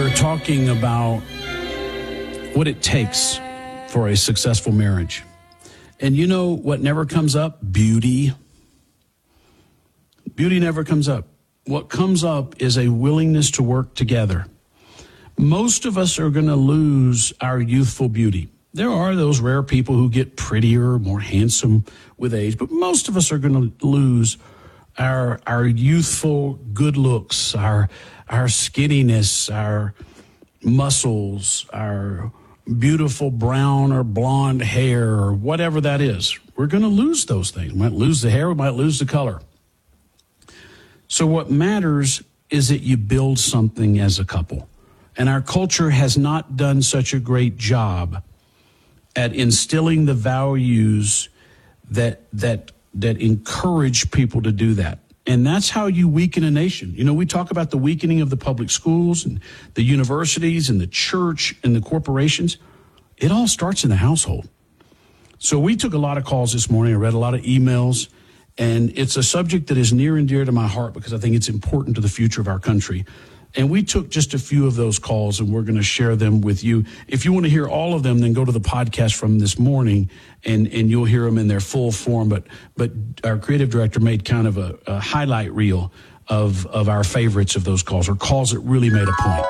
We're talking about what it takes for a successful marriage. And you know what never comes up? Beauty. Beauty never comes up. What comes up is a willingness to work together. Most of us are going to lose our youthful beauty. There are those rare people who get prettier, more handsome with age, but most of us are going to lose our youthful good looks, our skinniness, our muscles, our beautiful brown or blonde hair, or whatever that is. We're going to lose those things. We might lose the hair, we might lose the color. So what matters is that you build something as a couple. And our culture has not done such a great job at instilling the values that encourage people to do that. And that's how you weaken a nation. You know, we talk about the weakening of the public schools and the universities and the church and the corporations. It all starts in the household. So we took a lot of calls this morning. I read a lot of emails, and it's a subject that is near and dear to my heart because I think it's important to the future of our country. And we took just a few of those calls, and we're going to share them with you. If you want to hear all of them, then go to the podcast from this morning, and you'll hear them in their full form. But our creative director made kind of a highlight reel of our favorites of those calls, or calls that really made a point.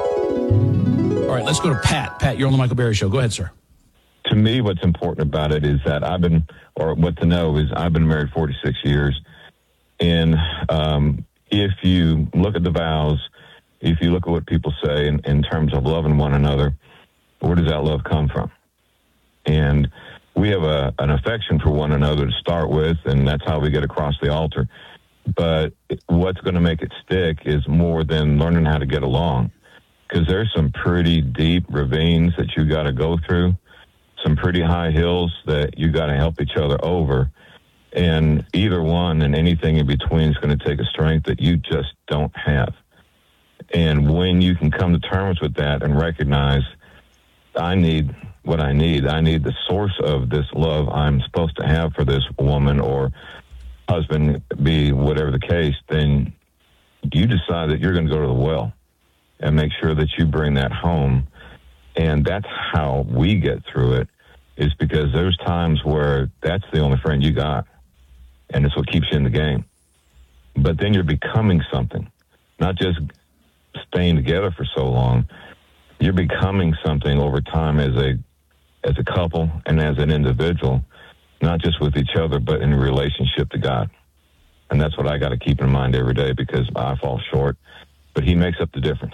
All right, let's go to Pat. Pat, you're on the Michael Berry Show. Go ahead, sir. To me, what's important about it is that I've been married 46 years. And if you look at the vows, if you look at what people say in terms of loving one another, where does that love come from? And we have an affection for one another to start with, and that's how we get across the altar. But what's going to make it stick is more than learning how to get along, because there's some pretty deep ravines that you got to go through, some pretty high hills that you got to help each other over. And either one and anything in between is going to take a strength that you just don't have. And when you can come to terms with that and recognize, I need what I need. I need the source of this love I'm supposed to have for this woman or husband, be whatever the case, then you decide that you're going to go to the well and make sure that you bring that home. And that's how we get through it, is because there's times where that's the only friend you got, and it's what keeps you in the game. But then you're becoming something, not just staying together for so long. You're becoming something over time as a couple and as an individual, not just with each other, but in relationship to God. And that's what I got to keep in mind every day, because I fall short, but He makes up the difference.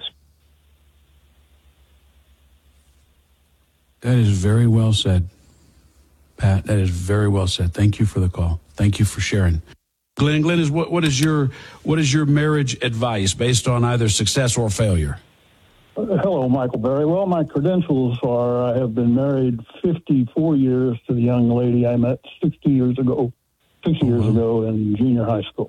That is very well said, Pat. That is very well said. Thank you for the call. Thank you for sharing. Glenn, what is your marriage advice based on either success or failure? Hello, Michael Berry. Well, my credentials are I have been married 54 years to the young lady I met 6 years ago in junior high school.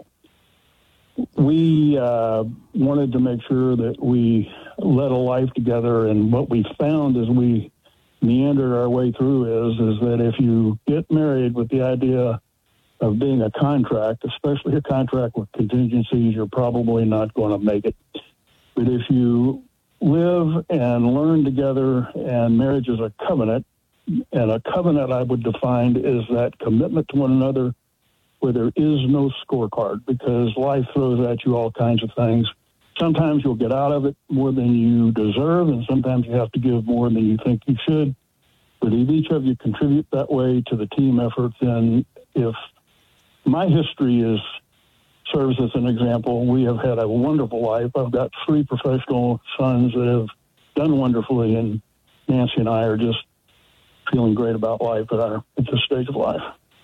We wanted to make sure that we led a life together, and what we found as we meandered our way through is that if you get married with the idea of being a contract, especially a contract with contingencies, you're probably not going to make it. But if you live and learn together, and marriage is a covenant, and a covenant I would define is that commitment to one another where there is no scorecard, because life throws at you all kinds of things. Sometimes you'll get out of it more than you deserve, and sometimes you have to give more than you think you should. But if each of you contribute that way to the team effort, then if my history serves as an example, we have had a wonderful life. I've got 3 professional sons that have done wonderfully, and Nancy and I are just feeling great about life at this stage of life.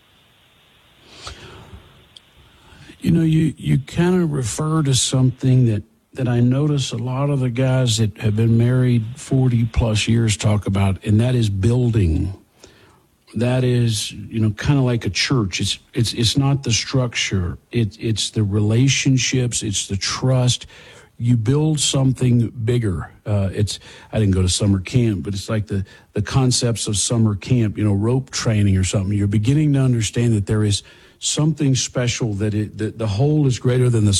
You know, you kind of refer to something that I notice a lot of the guys that have been married 40 plus years talk about, and that is building. That is, you know, kind of like a church. It's not the structure. It's the relationships. It's the trust. You build something bigger. I didn't go to summer camp, but it's like the concepts of summer camp, you know, rope training or something. You're beginning to understand that there is something special, that the whole is greater than the